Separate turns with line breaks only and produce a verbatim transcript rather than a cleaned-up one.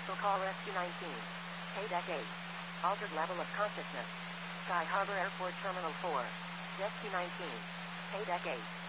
Vessel call Rescue nineteen. Paydeck eight. Altered level of consciousness. Sky Harbor Airport Terminal four. Rescue nineteen. Paydeck eight.